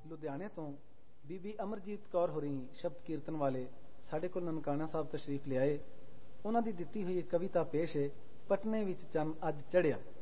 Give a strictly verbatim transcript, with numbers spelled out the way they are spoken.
ਲੁਧਿਆਣੇ ਤੋਂ ਬੀਬੀ ਅਮਰਜੀਤ ਕੌਰ ਹੋਰੀ ਸ਼ਬਦ ਕੀਰਤਨ ਵਾਲੇ ਸਾਡੇ ਕੋਲ ਨਨਕਾਣਾ ਸਾਹਿਬ ਤਸ਼ਰੀਫ ਲਿਆਏ। ਉਹਨਾਂ ਦੀ ਦਿੱਤੀ ਹੋਈ ਇੱਕ ਕਵਿਤਾ ਪੇਸ਼ ਹੈ, ਪਟਨੇ ਵਿੱਚ ਚੰਨ ਅੱਜ ਚੜ੍ਹਿਆ।